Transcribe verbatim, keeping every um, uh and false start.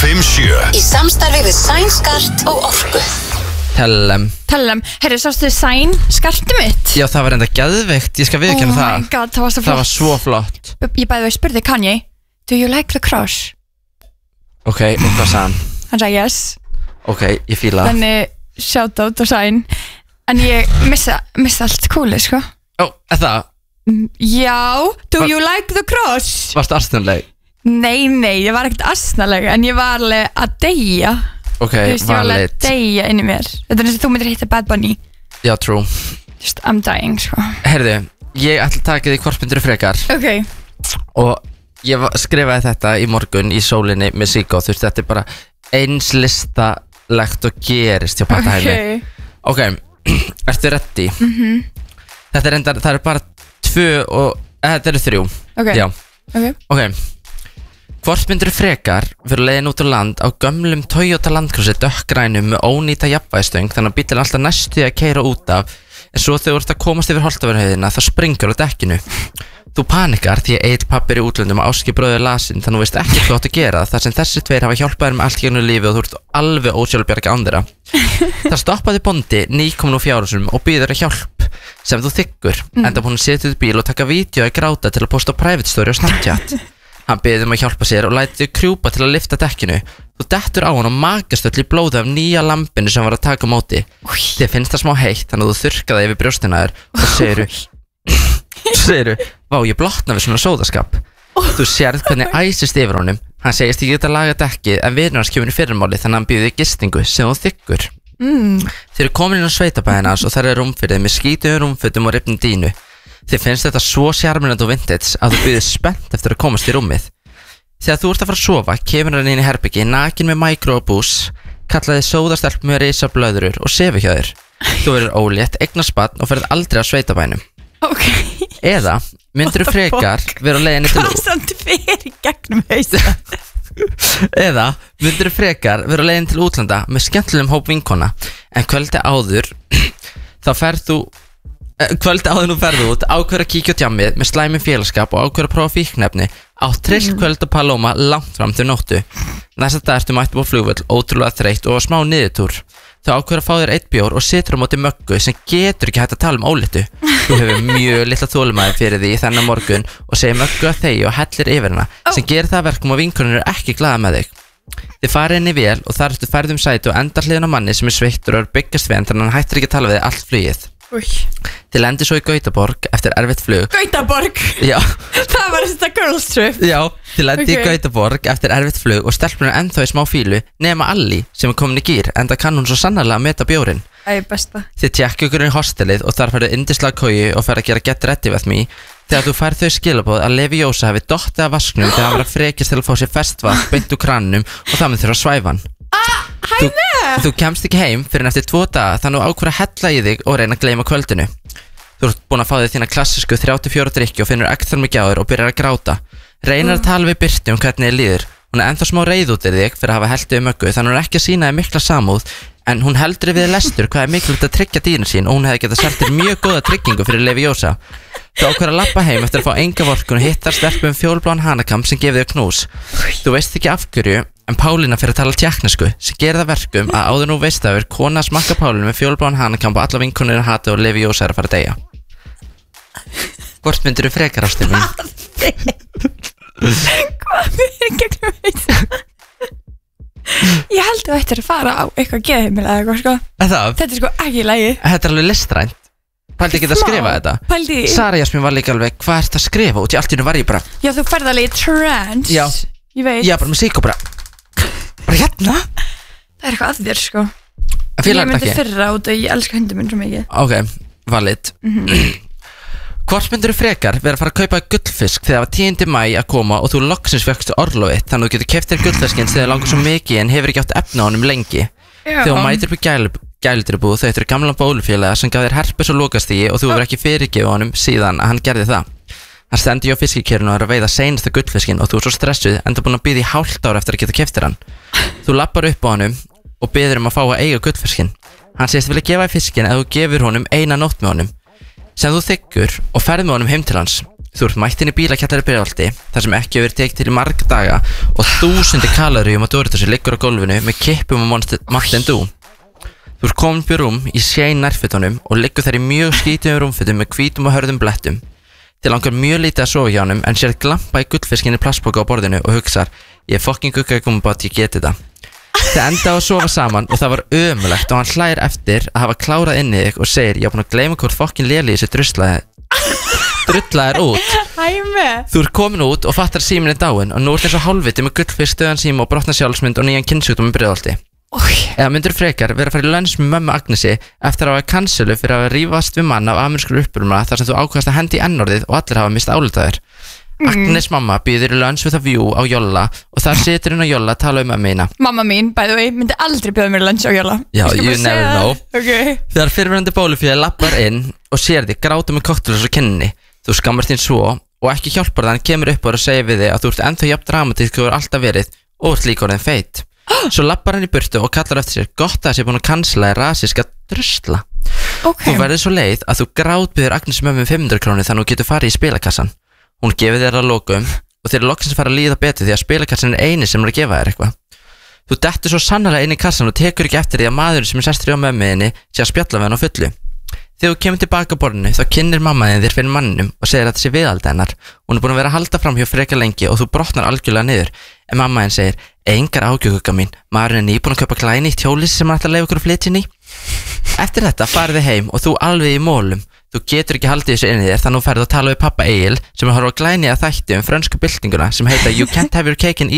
fimm sjö Í samstarfi við Sænskart og Orku. Tellem Tellem, herri, sástu Sæn skartið mitt? Já, það var enda geðveikt, ég skal viðurkenna Oh það my god, það var svo Það var flott svo flott Ég bæði að spurði Kanye, do you like the crush? Ok, og hvað sagði hann? Hann sagði yes. Ok, ég fíla Þannig shoutout og Sæn. En ég missa, missa allt kúli, sko. Ó, er það? Já, do Var- you like the crush? Varstu arstanleg? Nei, nei, ég var ekkert asnaleg, en ég var alveg að deyja. Ok, Þú veist, ég var alveg valid að deyja inn í mér. Þetta er eins og þú myndir hitta Bad Bunny. Já, true Just, I'm dying, sko. Herðu, ég ætla að taka því hvort myndir frekar Ok. Og ég va- skrifaði þetta í morgun í sólinni með Siggo. Þú veist, þetta er bara eins listalegt og gerist hjá Patahæmi. Ok. Ok, ertu ready? Mhm. Þetta er enda, það er bara tvö og, eh, þetta eru þrjú Ok. Já, Ok. ok Hvort myndir frekar fyrir leiðin út á land á gömlum Toyota Landcruiser dökkgrænum með ónýta jafnvægistöng þannig að bílinn alltaf næstu að keyra út af en svo þegar þú ert að komast yfir Holtavörhauðina þá springur á dekkinu. Þú panikar því að Egill pabbi er í útlöndum og Áski bróðir lasinn þannig að þú veist ekki hvað þú átt að gera þar sem þessi tveir hafa hjálpað þér með allt gegnum lífi og þú ert alveg ósjálfbjarga án þeirra. Það stoppaði bóndi nýkomin úr fjárhúsum og býður þér hjálp sem þú þiggur Mm. enda búin að setja út bíl og taka vídeo að gráta til að posta á private story og Snapchat. Hann beðið um að hjálpa sér og læti þau krjúpa til að lyfta dekkinu. Þú dettur á hann og makast öll í blóði af nýja lampinu sem var að taka á móti. Þið finnst það smá heitt þannig að þú þurrka það yfir brjóstina þér og segiru Svo segiru, vá ég blotna við svona sódaskap. Þú sérð hvernig æsist yfir honum. Hann segist ekki geta að laga dekkið en vinur hans kemur í fyrirmáli þannig að hann býður þig gistingu sem þú þiggur. Mm. Þeir eru komin inn á sveitabæðina hans og þær eru rúmfyrir með skítuðum rúmfötum og rifnum dínu. Þið finnst þetta svo sjarmerandi og vintage að þú býðir spennt eftir að komast í rúmið. Þegar þú ert að fara að sofa, kemur hann inn í herbyggi nakin með microbús, kallaði sóðastelp með risa blöðrur og sefi hjá þér. Þú verður ólétt, eignast barn og ferð aldrei á sveitabænum. Ok. Eða myndirðu What the frekar fuck? vera á leiðinni til Hvað samt fyrir í gegnum hausa? Eða myndirðu frekar vera á leiðinni til útlanda með skemmtilegum hóp vinkona en kvöldi áður þá ferð þú Kvöldi áður nú ferðu út, ákveður að kíkja á djammið með slæmi félagskap og ákveður að prófa fíknefni á trill kvöld og Paloma langt fram til nóttu. Næsta dag ertu mættu á flugvöll, ótrúlega þreytt og á smá niðurtúr. Þú ákveður að fá þér eitt bjór og situr á móti Möggu sem getur ekki hægt að tala um ólítu. Þú hefur mjög litla þolinmæði fyrir því þennan morgun og segir Möggu að þegi og hellir yfir hana sem gerir það að verkum að vinkonur eru ekki glaða með þig. Þið farið inn í vél og þar ertu færð um sæti og endar hliðin á manni sem er sveittur og er byggjast við hann þannig að hann hættir ekki að tala við þig allt flugið. Új. Þið lendir svo í Gautaborg eftir erfitt flug. Gautaborg? Já. Það var þetta girls trip. Já, þið lendir Ok. í Gautaborg eftir erfitt flug og stelpun er ennþá í smá fílu nema Alli sem er komin í gýr enda kann hún svo sannarlega að meta bjórin. Æ, besta. Þið tjekki ykkur inn í hostelið og þar færðu yndislega koju og færðu að gera get ready with me þegar þú færð þau skilaboð að Levi Jósa hefði dottið af vasknum þegar hann var að frekjast til að fá sér festvað beint úr kranunum og það með þurfa að svæfa hann. Þú, þú kemst ekki heim fyrir en eftir tvo daga þannig að ákveður að hella í þig og reyna að gleyma kvöldinu. Þú ert búin að fá þig þína klassísku þrjátíu og fjögur drykki og finnur ekþar mikið á þér og byrjar að gráta. Reynar að tala við Birtu um hvernig þið líður. Hún er ennþá smá reið út í þig fyrir að hafa hellt yfir Möggu þannig að hún er ekki að sýna þig mikla samúð en hún heldur við lestur hvað er mikilvægt að tryggja dýrin sín og hún hefði getað selt þér mjög góða tryggingu fyrir Levi Jósa. Þú ákveður að labba heim eftir að fá enga vorkun og hittar stelpu um fjólbláan hanakamp sem gefið þér knús. Þú veist ekki af hverju en Pálína fyrir að tala tjekknesku sem gerir það verkum að áður nú veist að vera kona að smakka Pálínu með fjólbláan hanakamp og alla vinkonur er hati og Levi Jósa er að fara að deyja. Hvort myndir þú frekar ástin mín? Hvað fyrir gegnum hausa? Ég held að þú ættir að fara á eitthvað geðheimil eða eitthvað, sko. Það, Þetta er sko ekki í lagi. þetta er alveg listrænt. Pældi ekki að Smá. skrifa þetta. Pældi í- Sara Jasmín var líka alveg, hvað ert að skrifa? Og til allt í hennu var ég bara, Já, þú ferð alveg í trance. Já. Ég veit. já bara með sík og bara Bara hérna? Það er eitthvað að þér, sko. Fílar Ég þetta myndi ekki? fyrra út og ég elska hundum minn svo mikið. Ok, valid. Hvort myndir þú frekar vera að fara að kaupa gullfisk þegar það var tíundi maí að koma og þú loksins fékkst orlofið þannig að þú getur keypt þér gullfiskinn þegar þig langar svo mikið en hefur ekki átt efni á honum lengi. Já. Þegar þú mætir upp í gæludribúð þau eittur gamlan bólufélaga sem gaf þér herpes og lokastígi og þú hefur ekki fyrirgefið honum síðan að hann gerði það. Hann stendur í á fiskikérinu og er að veiða seinasta gullfiskinn og þú er svo stressuð enda búin að bíða í hálft ár eftir að geta keypt þér hann. Þú lappar upp á honum og biður um að fá að eiga gullfiskinn. Hann segist vilja gefa þér fiskinn ef þú gefur honum eina nótt með honum sem þú þiggur og ferð með honum heim til hans. Þú ert mætt inn í bílakjallari Breiðholti þar sem ekki hefur verið tekið til í marga daga og þúsundi kaloríum á Doritos liggur á gólfinu með kippum og Mountain Dew. Þú ert komin upp í rúm í Shein nærfötunum og liggur þær í mjög skítum rúmfötum með hvítum og hörðum blettum. Þið langar mjög lítið að sofa hjá honum en sér glampa í gullfiskinni plastpoka á borðinu og hugsar, ég er fucking gugga í gummibát, ég geti þetta. Þið enda á að sofa saman og það var ömulegt og hann hlær eftir að hafa klárað inn í þig og segir, ég er búin að gleyma hvort fucking léli þessi druslaði drullaðir út. Hæmi. Þú ert komin út og fattar síminn er dáin og nú ert eins og hálfviti með gullfisk, döðan síma og brotna sjálfsmynd og nýjan kynnsjúkdóm í Breiðholti. Eða myndur frekar vera að fara í lunch með mömmu Agnesi eftir að hafa cancelu fyrir að rífast við mann af amerískur uppruna þar sem þú ákvæmst að hendi í ennorðið og allir hafa mist álitaðir. Mm. Agnes mamma býður í lunch with a view á Jolla og þar situr hún á Jolla að tala um mömmu mína. Mamma mín, by the way, myndi aldrei bjóða mér lunch á Jolla. Já, you never know. Okay. Þegar fyrirverandi bólufíða lappar inn og sér þig gráta með kokteilus á kinninni, þú skammar þín svo og ekki hjálpar það hann kemur upp og segir við þig að þú ert ennþá jafn dramatísk og þú er alltaf verið og ert líka orðin feit. Svo lappar hann í burtu og kallar eftir sér, gott að það sé búin að cancela í rasíska drusla. Okay. Þú verður svo leið að þú grátbyður Agnes mömmu um fimm hundruð krónur þannig að þú getur farið í spilakassan. Hún gefur þér að lokum og þeir eru loksins að fara að líða betur því að spilakassan er eini sem er að gefa þér eitthvað. Þú dettur svo sannarlega inn í kassan og tekur ekki eftir því að maðurinn sem er sestur hjá mömmuðinni sé að spjalla við hann á fullu. Þegar þú kemur tilbaka á borðinu þá kynnir mammaðin þér fyrir manninum og segir að þetta sé viðaldi hennar. Hún er búin að vera að halda fram hjá frekar lengi og þú brotnar algjörlega niður. En mammaðin segir, engar ágjörgugga mín, maðurinn er nýbúin að kaupa glænýtt hjólís sem hann ætlar að leyfa ykkur að flytja inn í. Eftir þetta farið þið heim og þú alveg í mólum. Þú getur ekki haldið þessu inn í þér þannig að þú ferð að tala við pappa Egil sem er að horfa á glænýja þætti um frönsku byltinguna sem heita You Can't Have Your Cake and